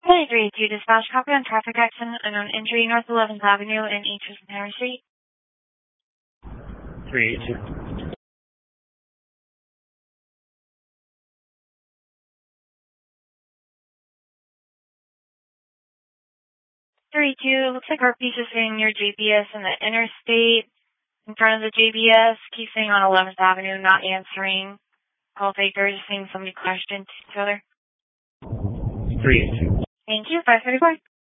382 dispatch, copy on traffic accident, unknown injury, North 11th Avenue in East and Henry Street. 382. Looks like our piece is saying your JBS in the interstate. In front of the JBS, keep saying on 11th Avenue, not answering. Call taker, just seeing somebody question each other. 382. Thank you, 534.